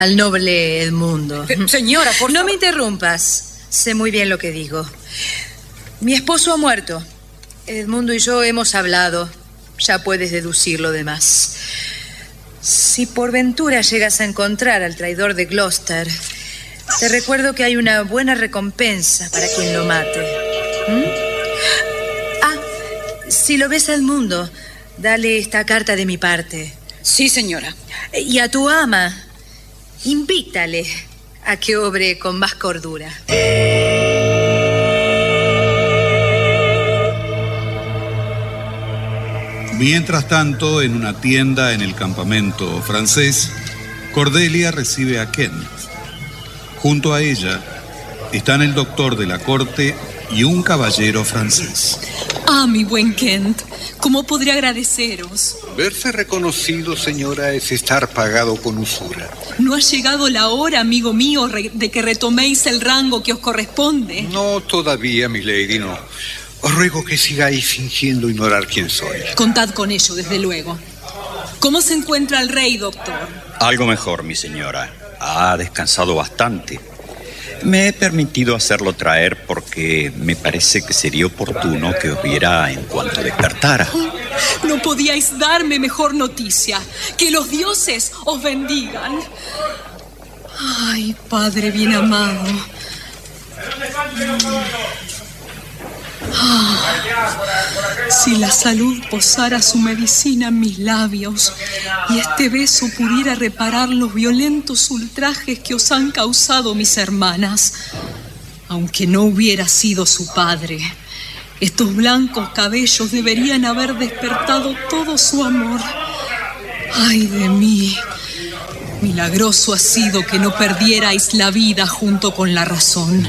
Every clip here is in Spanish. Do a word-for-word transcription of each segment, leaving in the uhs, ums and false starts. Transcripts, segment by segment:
al noble Edmundo. Eh, señora, por No favor. me interrumpas. Sé muy bien lo que digo. Mi esposo ha muerto. Edmundo y yo hemos hablado. Ya puedes deducir lo demás. Si por ventura llegas a encontrar al traidor de Gloucester, te recuerdo que hay una buena recompensa para quien lo mate. ¿Mm? Ah, si lo ves a Edmundo, dale esta carta de mi parte. Sí, señora. Y a tu ama, invítale a que obre con más cordura. Mientras tanto, en una tienda en el campamento francés, Cordelia recibe a Kent. Junto a ella están el doctor de la corte y un caballero francés. Ah, mi buen Kent, ¿cómo podré agradeceros? Verse reconocido, señora, es estar pagado con usura. ¿No ha llegado la hora, amigo mío, re- de que retoméis el rango que os corresponde? No todavía, mi lady, no. Os ruego que sigáis fingiendo ignorar quién soy. Contad con ello, desde luego. ¿Cómo se encuentra el rey, doctor? Algo mejor, mi señora. Ha descansado bastante. Me he permitido hacerlo traer porque me parece que sería oportuno que os viera en cuanto despertara. No podíais darme mejor noticia. Que los dioses os bendigan. Ay, Padre bien amado. Ah, si la salud posara su medicina en mis labios y este beso pudiera reparar los violentos ultrajes que os han causado mis hermanas, aunque no hubiera sido su padre, estos blancos cabellos deberían haber despertado todo su amor. Ay de mí, milagroso ha sido que no perdierais la vida junto con la razón.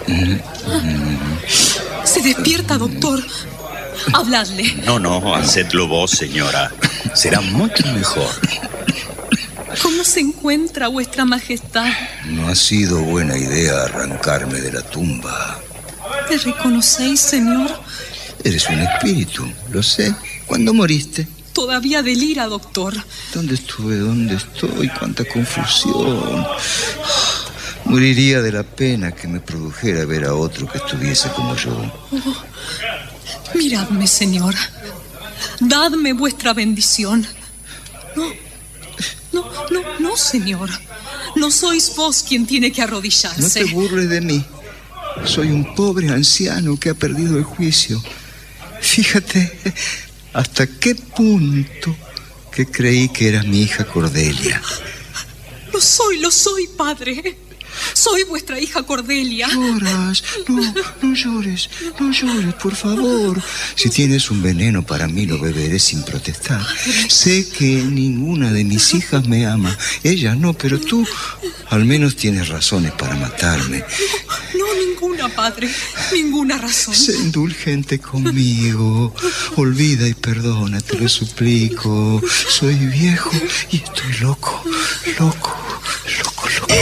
Se despierta, doctor. Habladle. No, no, hacedlo vos, señora. Será mucho mejor. ¿Cómo se encuentra vuestra majestad? No ha sido buena idea arrancarme de la tumba. ¿Te reconocéis, señor? Eres un espíritu, lo sé. ¿Cuándo moriste? Todavía delira, doctor. ¿Dónde estuve? ¿Dónde estoy? ¡Cuánta confusión! Moriría de la pena que me produjera ver a otro que estuviese como yo. Oh, miradme, señor. Dadme vuestra bendición. No, no, no, no, señor. No sois vos quien tiene que arrodillarse. No te burles de mí. Soy un pobre anciano que ha perdido el juicio. Fíjate hasta qué punto que creí que era mi hija Cordelia. Lo soy, lo soy, padre. Soy vuestra hija Cordelia. Lloras, no, no llores, no llores, por favor. Si tienes un veneno para mí, lo beberé sin protestar. Sé que ninguna de mis hijas me ama. Ella no, pero tú al menos tienes razones para matarme. No, no, ninguna, padre, ninguna razón. Sé indulgente conmigo. Olvida y perdona, te lo suplico. Soy viejo y estoy loco, loco.